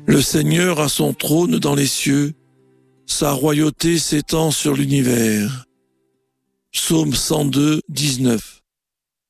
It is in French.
Le Seigneur a son trône dans les cieux, sa royauté s'étend sur l'univers. Psaume 102, 19.